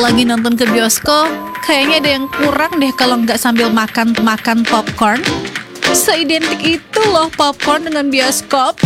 Lagi nonton ke bioskop, kayaknya ada yang kurang deh kalau nggak sambil makan popcorn. Seidentik itu loh popcorn dengan bioskop.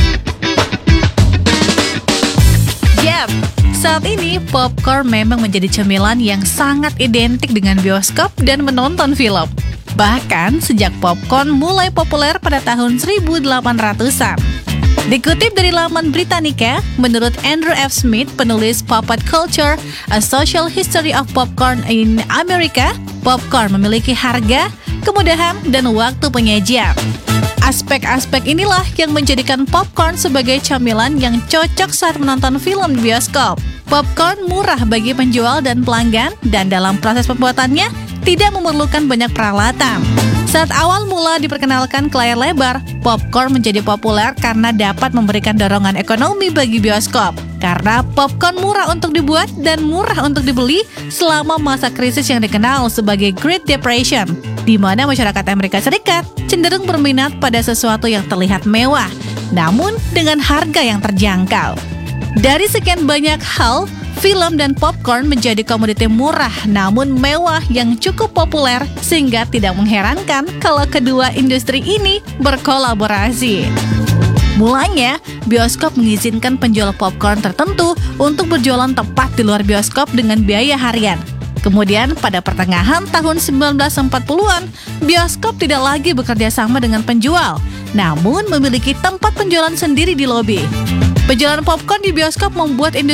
Yap, saat ini popcorn memang menjadi cemilan yang sangat identik dengan bioskop dan menonton film. Bahkan sejak popcorn mulai populer pada tahun 1800-an. Dikutip dari laman Britannica, menurut Andrew F. Smith, penulis Pop Culture, A Social History of Popcorn in America, popcorn memiliki harga, kemudahan, dan waktu penyajian. Aspek-aspek inilah yang menjadikan popcorn sebagai camilan yang cocok saat menonton film di bioskop. Popcorn murah bagi penjual dan pelanggan, dan dalam proses pembuatannya tidak memerlukan banyak peralatan. Saat awal mula diperkenalkan ke layar lebar, popcorn menjadi populer karena dapat memberikan dorongan ekonomi bagi bioskop. Karena popcorn murah untuk dibuat dan murah untuk dibeli selama masa krisis yang dikenal sebagai Great Depression, di mana masyarakat Amerika Serikat cenderung berminat pada sesuatu yang terlihat mewah, namun dengan harga yang terjangkau. Dari sekian banyak hal, film dan popcorn menjadi komoditi murah namun mewah yang cukup populer sehingga tidak mengherankan kalau kedua industri ini berkolaborasi. Mulanya, bioskop mengizinkan penjual popcorn tertentu untuk berjualan tepat di luar bioskop dengan biaya harian. Kemudian pada pertengahan tahun 1940-an, bioskop tidak lagi bekerja sama dengan penjual, namun memiliki tempat penjualan sendiri di lobi. Penjualan popcorn di bioskop membuat industri